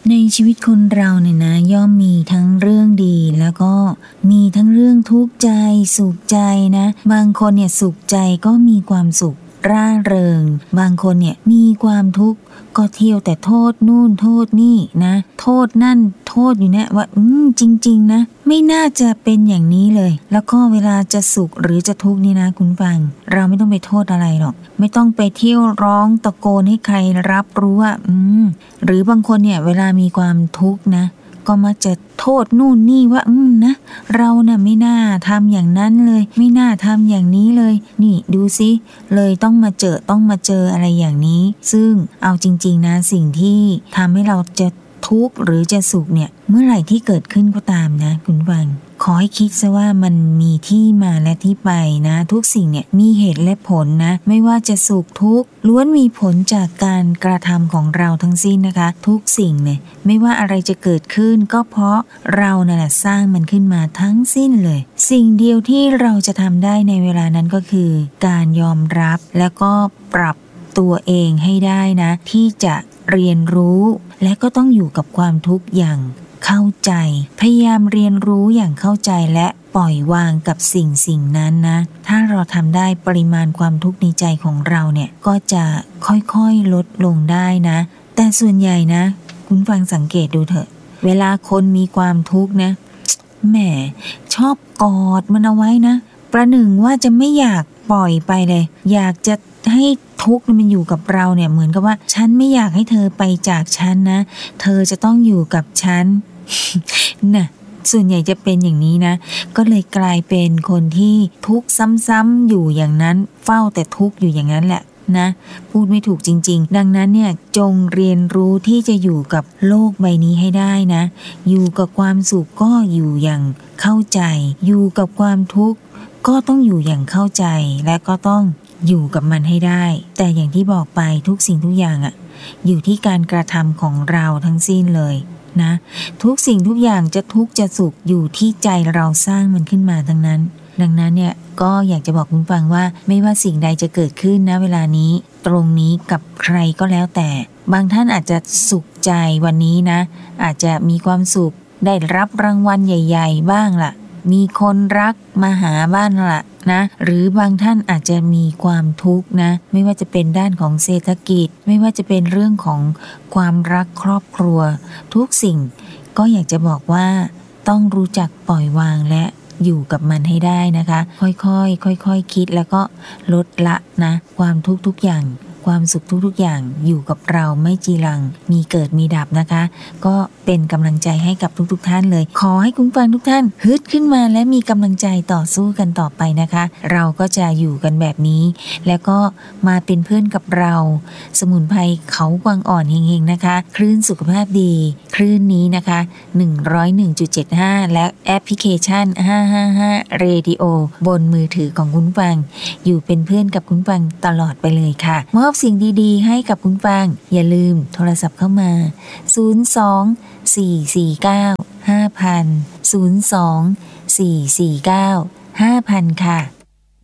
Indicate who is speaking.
Speaker 1: ในชีวิตคนเราเนี่ยนะย่อมมีทั้งเรื่องดีแล้วก็มีทั้งเรื่องทุกข์ใจสุขใจนะบางคนเนี่ยสุขใจก็มีความสุขร่าเริงบางคนเนี่ยมีความทุกข์ก็เที่ยวแต่โทษนู่นโทษนี่นะโทษนั่นโทษอยู่เนี่ยว่าจริงๆนะไม่น่าจะเป็นอย่างนี้เลยแล้วก็เวลาจะสุขหรือจะทุกข์นี่นะคุณฟังเราไม่ต้องไปโทษอะไรหรอกไม่ต้องไปเที่ยวร้องตะโกนให้ใครรับรู้ว่าหรือบางคนเนี่ยเวลามีความทุกข์นะก็มักจะโทษนู่นนี่ว่านะเราน่ะไม่น่าทำอย่างนั้นเลยไม่น่าทำอย่างนี้เลยนี่ดูสิเลยต้องมาเจออะไรอย่างนี้ซึ่งเอาจริงๆนะสิ่งที่ทำให้เราจะทุกข์หรือจะสุขเนี่ยเมื่อไหร่ที่เกิดขึ้นก็ตามนะคุณฟังขอให้คิดซะว่ามันมีที่มาและที่ไปนะทุกสิ่งเนี่ยมีเหตุและผลนะไม่ว่าจะสุขทุกข์ล้วนมีผลจากการกระทำของเราทั้งสิ้นนะคะทุกสิ่งเนี่ยไม่ว่าอะไรจะเกิดขึ้นก็เพราะเรานั่นแหละสร้างมันขึ้นมาทั้งสิ้นเลยสิ่งเดียวที่เราจะทำได้ในเวลานั้นก็คือการยอมรับแล้วก็ปรับตัวเองให้ได้นะที่จะเรียนรู้และก็ต้องอยู่กับความทุกข์อย่างเข้าใจพยายามเรียนรู้อย่างเข้าใจและปล่อยวางกับสิ่งนั้นนะถ้าเราทำได้ปริมาณความทุกข์ในใจของเราเนี่ยก็จะค่อยๆลดลงได้นะแต่ส่วนใหญ่นะคุณฟังสังเกตดูเถอะเวลาคนมีความทุกข์นะแหมชอบกอดมันเอาไว้นะประหนึ่งว่าจะไม่อยากปล่อยไปเลยอยากจะให้ทุกข์มันอยู่กับเราเนี่ยเหมือนกับว่าฉันไม่อยากให้เธอไปจากฉันนะเธอจะต้องอยู่กับฉัน น่ะส่วนใหญ่จะเป็นอย่างนี้นะก็เลยกลายเป็นคนที่ทุกข์ซ้ำๆอยู่อย่างนั้นเฝ้าแต่ทุกข์อยู่อย่างนั้นแหละนะพูดไม่ถูกจริงๆดังนั้นเนี่ยจงเรียนรู้ที่จะอยู่กับโลกใบนี้ให้ได้นะอยู่กับความสุขก็อยู่อย่างเข้าใจอยู่กับความทุกข์ก็ต้องอยู่อย่างเข้าใจและก็ต้องอยู่กับมันให้ได้แต่อย่างที่บอกไปทุกสิ่งทุกอย่างอยู่ที่การกระทำของเราทั้งสิ้นเลยนะทุกสิ่งทุกอย่างจะทุกข์จะสุขอยู่ที่ใจเราสร้างมันขึ้นมาทั้งนั้นดังนั้นเนี่ยก็อยากจะบอกคุณฟังว่าไม่ว่าสิ่งใดจะเกิดขึ้นนะเวลานี้ตรงนี้กับใครก็แล้วแต่บางท่านอาจจะสุขใจวันนี้นะอาจจะมีความสุขได้รับรางวัลใหญ่ๆบ้างล่ะมีคนรักมาหาบ้านล่ะนะหรือบางท่านอาจจะมีความทุกข์นะไม่ว่าจะเป็นด้านของเศรษฐกิจไม่ว่าจะเป็นเรื่องของความรักครอบครัวทุกสิ่งก็อยากจะบอกว่าต้องรู้จักปล่อยวางและอยู่กับมันให้ได้นะคะค่อยๆคิดแล้วก็ลดละนะความทุกข์ทุกอย่างความสุขทุกๆอย่างอยู่กับเราไม่จีรังมีเกิดมีดับนะคะก็เป็นกำลังใจให้กับทุกท่านเลยขอให้คุณฟังทุกท่านฮึดขึ้นมาและมีกำลังใจต่อสู้กันต่อไปนะคะเราก็จะอยู่กันแบบนี้แล้วก็มาเป็นเพื่อนกับเราสมุนไพรเขากวางอ่อนเฮงๆนะคะคลื่นสุขภาพดีคลื่นนี้นะคะ101.75และแอปพลิเคชัน555 Radio บนมือถือของคุณฟังอยู่เป็นเพื่อนกับคุณฟังตลอดไปเลยค่ะมอบสิ่งดีๆให้กับคุณฟังอย่าลืมโทรศัพท์เข้ามา02 449 5000 02 449 5000ค่ะ